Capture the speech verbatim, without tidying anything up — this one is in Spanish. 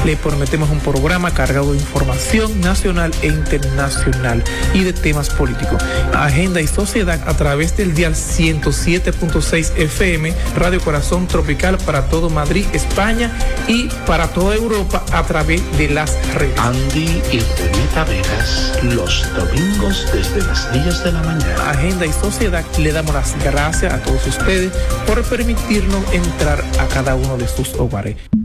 Le prometemos un programa cargado de información nacional e internacional y de temas políticos. Agenda y Sociedad a través del dial ciento siete punto seis F M, Radio Corazón Tropical para todo Madrid, España y para toda Europa a través de las redes. Andy y René Taveras, los domingos desde las diez de la mañana. Agenda y Sociedad, le damos las gracias a todos ustedes por permitirnos entrar a cada uno de sus hogares.